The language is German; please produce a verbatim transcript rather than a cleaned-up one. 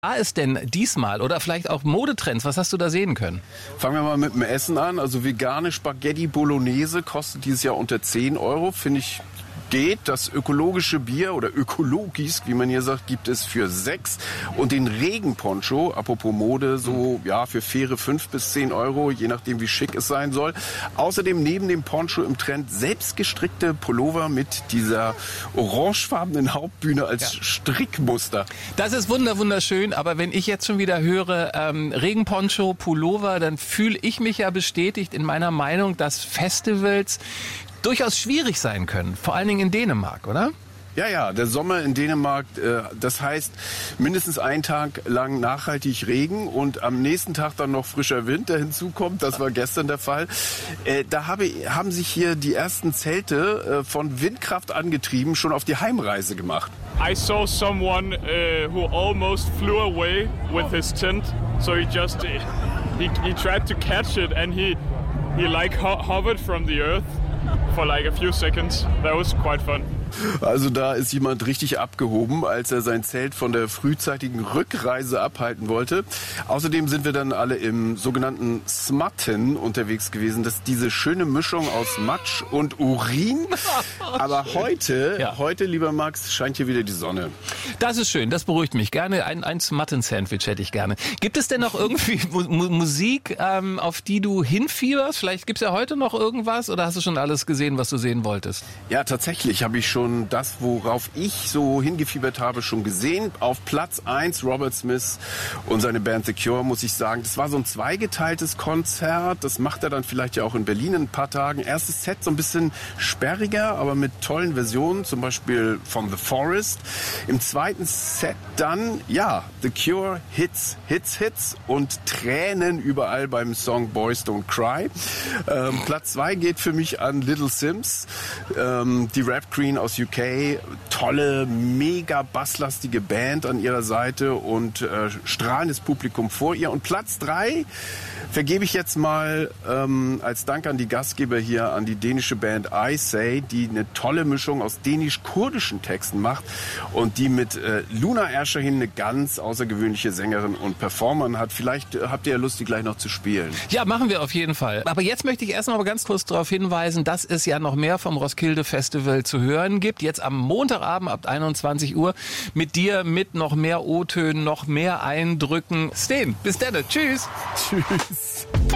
war es denn diesmal oder vielleicht auch Modetrends? Was hast du da sehen können? Fangen wir mal mit dem Essen an. Also vegane Spaghetti Bolognese kostet dieses Jahr unter zehn Euro. Finde ich geht. Das ökologische Bier oder Ökologis, wie man hier sagt, gibt es für sechs. Und den Regenponcho, apropos Mode, so ja für faire fünf bis zehn Euro, je nachdem wie schick es sein soll. Außerdem neben dem Poncho im Trend selbstgestrickte Pullover mit dieser orangefarbenen Hauptbühne als ja. Strickmuster. Das ist wunder wunderschön, aber wenn ich jetzt schon wieder höre ähm, Regenponcho, Pullover, dann fühle ich mich ja bestätigt in meiner Meinung, dass Festivals durchaus schwierig sein können, vor allen Dingen in Dänemark, oder? Ja, ja, der Sommer in Dänemark, äh, das heißt mindestens einen Tag lang nachhaltig Regen und am nächsten Tag dann noch frischer Wind, der hinzukommt. Das war gestern der Fall. Äh, da habe, haben sich hier die ersten Zelte äh, von Windkraft angetrieben schon auf die Heimreise gemacht. I saw someone uh, who almost flew away with his tent, so he just he, he tried to catch it and he he like ho- hovered from the earth for like a few seconds. That was quite fun. Also da ist jemand richtig abgehoben, als er sein Zelt von der frühzeitigen Rückreise abhalten wollte. Außerdem sind wir dann alle im sogenannten Smatten unterwegs gewesen. Das ist diese schöne Mischung aus Matsch und Urin. Aber heute, ja. heute, lieber Max, scheint hier wieder die Sonne. Das ist schön, das beruhigt mich. Gerne ein, ein Smatten-Sandwich hätte ich gerne. Gibt es denn noch irgendwie Mu- Musik, ähm, auf die du hinfieberst? Vielleicht gibt es ja heute noch irgendwas oder hast du schon alles gesehen, was du sehen wolltest? Ja, tatsächlich habe ich schon das, worauf ich so hingefiebert habe, schon gesehen. Auf Platz eins Robert Smith und seine Band The Cure, muss ich sagen. Das war so ein zweigeteiltes Konzert. Das macht er dann vielleicht ja auch in Berlin in ein paar Tagen. Erstes Set so ein bisschen sperriger, aber mit tollen Versionen, zum Beispiel von The Forest. Im zweiten Set dann, ja, The Cure, Hits, Hits, Hits und Tränen überall beim Song Boys Don't Cry. Ähm, Platz zwei geht für mich an Little Sims, ähm, die Rap Queen aus U K, tolle, mega basslastige Band an ihrer Seite und äh, strahlendes Publikum vor ihr. Und Platz drei vergebe ich jetzt mal ähm, als Dank an die Gastgeber hier, an die dänische Band I Say, die eine tolle Mischung aus dänisch-kurdischen Texten macht und die mit äh, Luna Erschahin eine ganz außergewöhnliche Sängerin und Performerin hat. Vielleicht äh, habt ihr ja Lust, die gleich noch zu spielen. Ja, machen wir auf jeden Fall. Aber jetzt möchte ich erst noch mal ganz kurz darauf hinweisen, dass es ja noch mehr vom Roskilde Festival zu hören gibt. Jetzt am Montagabend ab einundzwanzig Uhr mit dir, mit noch mehr O-Tönen, noch mehr Eindrücken. Sten, bis dann. Tschüss. Tschüss.